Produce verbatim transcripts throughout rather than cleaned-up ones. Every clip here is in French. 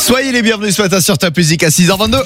Soyez les bienvenus ce matin sur Top Music à six heures vingt-deux.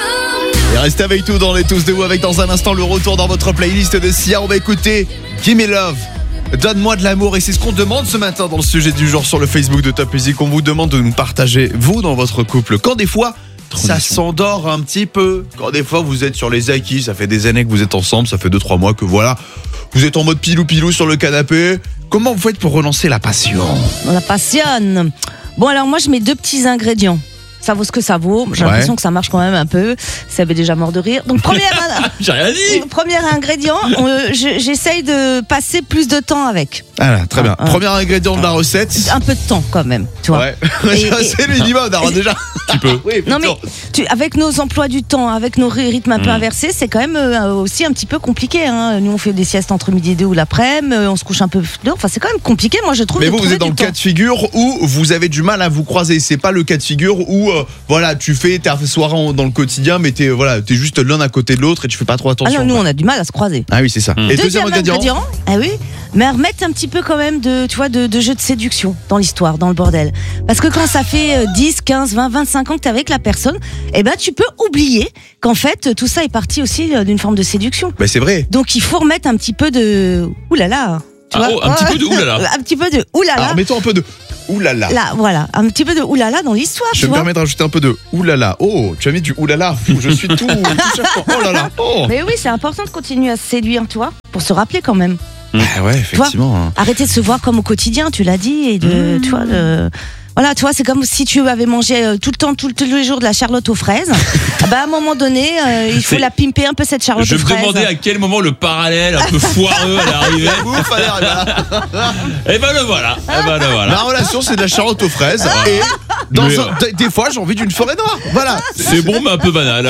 Et restez avec nous dans les Tous de vous avec dans un instant le retour dans votre playlist de Sia. On va écouter Gimme Love. Donne-moi de l'amour et c'est ce qu'on demande ce matin dans le sujet du jour sur le Facebook de Top Music. On vous demande de nous partager, vous, dans votre couple, quand des fois ça s'endort un petit peu, quand des fois vous êtes sur les acquis, ça fait des années que vous êtes ensemble, ça fait deux trois mois que voilà, vous êtes en mode pilou-pilou sur le canapé. Comment vous faites pour relancer la passion ? La passionne. Bon alors moi je mets deux petits ingrédients. Ça vaut ce que ça vaut. J'ai Ouais. l'impression que ça marche quand même un peu. Ça avait déjà mort de rire. Donc premier, J'ai rien dit. premier ingrédient, on, je- j'essaye de passer plus de temps avec. Ah là, très bien. Ah. Premier ingrédient de la recette. Un peu de temps quand même, tu vois. Ouais, Et- c'est le minimum d'avoir déjà. Tu peux. Oui, Non mais plutôt. tu, avec nos emplois du temps, avec nos ry- rythmes un peu Mm. inversés, c'est quand même euh, aussi un petit peu compliqué. Hein. Nous on fait des siestes entre midi et deux ou l'après-midi, euh, on se couche un peu plus tôt. Enfin c'est quand même compliqué, moi je trouve. Mais de vous, vous trouver êtes dans du le temps. cas de figure où vous avez du mal à vous croiser. C'est pas le cas de figure où, euh, voilà, tu fais ta soirée en- dans le quotidien, mais t'es, voilà, t'es juste l'un à côté de l'autre et tu fais pas trop Ah attention. non, nous quoi. on a du mal à se croiser. Ah oui, c'est ça. Mm. Et deuxième ingrédient. ah oui, mais remettre un petit peu quand même de, tu vois, de, de jeu de séduction dans l'histoire, dans le bordel. Parce que quand ça fait euh, dix, quinze, vingt, vingt-cinq ans que t'es avec la personne, eh ben tu peux oublier qu'en fait tout ça est parti aussi euh, d'une forme de séduction. Bah c'est vrai. Donc il faut remettre un petit peu de oulala. Tu Ah, vois oh, un petit peu de oulala. Un petit peu de oulala. Alors mettons un peu de oulala. Là, voilà, un petit peu de oulala dans l'histoire, Je tu me vois. permets de rajouter un peu de oulala. Oh, tu as mis du oulala. Je suis tout. tout cher. Oh là là. Oh. Mais oui, c'est important de continuer à se séduire, tu vois, pour se rappeler quand même. Ah ouais, effectivement. hein. Arrêter de se voir comme au quotidien, tu l'as dit, et Mmh. de, tu vois, de, voilà, tu vois, c'est comme si tu avais mangé euh, tout le temps, tout, tous les jours de la charlotte aux fraises. Ah bah, à un moment donné, euh, il faut C'est- la pimper un peu cette charlotte Je aux me fraises. demandais à quel moment le parallèle un peu foireux allait arriver. Ouf, allez, allez, là. Et ben le voilà. Et ben le Ma voilà. relation, c'est de la carotte aux fraises. Et dans Mais, un- euh, d- des fois, j'ai envie d'une forêt noire. Voilà. C'est bon mais un peu banal.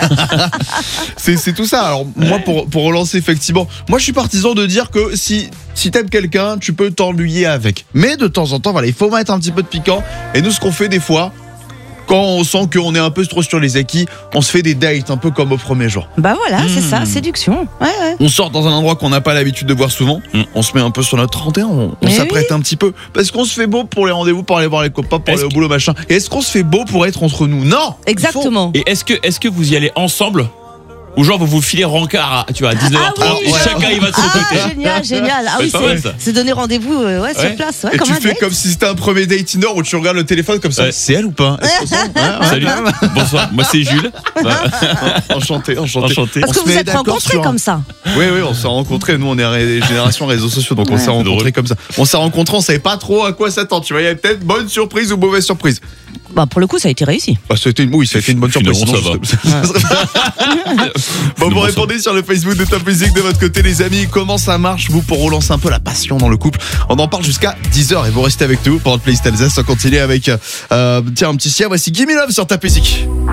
C'est, c'est tout ça. Alors, moi, pour, pour relancer, effectivement, moi, je suis partisan de dire que si, si t'aimes quelqu'un, tu peux t'ennuyer avec. Mais de temps en temps, voilà, il faut mettre un petit peu de piquant. Et nous, ce qu'on fait des fois, quand on sent qu'on est un peu trop sur les acquis, on se fait des dates un peu comme au premier jour. Bah voilà, c'est Mmh. ça, séduction. Ouais, ouais. On sort dans un endroit qu'on n'a pas l'habitude de voir souvent. Mm. On se met un peu sur notre trente et un. On, on Mais s'apprête un petit peu. Parce qu'on se fait beau pour les rendez-vous, pour aller voir les copains, pour Est-ce aller au que- boulot, machin. Et est-ce qu'on se fait beau pour être entre nous ? Non ! Exactement. Et est-ce que est-ce que vous y allez ensemble ou genre vous vous filez rencard à, tu vois à dix-neuf heures trente Ah oui. et chacun y va de son Ah, côté. génial, génial. Ah C'est oui, pas mal, c'est, ça. c'est donner rendez-vous euh, ouais, sur Ouais. place. Ouais, Et comme tu un fais date. comme si c'était un premier date Tinder où tu regardes le téléphone comme ça. Ouais. C'est elle ou pas ? Est-ce qu'on sent ? Ouais, ouais. Salut. Bonsoir. Moi c'est Jules. Bah, Enchanté, enchanté. Enchanté. Parce on que se vous met êtes d'accord rencontrés sur un- comme ça. Oui, oui, on s'est rencontrés. Nous, on est ré- génération réseaux sociaux, donc on Ouais. s'est rencontrés Drôle. comme ça. On s'est rencontrés, on savait pas trop à quoi s'attendre. Tu vois, il y avait peut-être bonne surprise ou mauvaise surprise. Bah pour le coup, ça a été réussi. Bah, c'était une, oui, ça a été une bonne surprise. Finalement, ça sinon, ça serait pas- Bon, vous Finalement, ça répondez sur le Facebook de Top Music de votre côté, les amis. Comment ça marche, vous, pour relancer un peu la passion dans le couple ? On en parle jusqu'à dix heures et vous restez avec nous pour le playlist Alsace. On continue avec, euh, tiens, un petit Sia. Voici Gimme Love sur Top Music.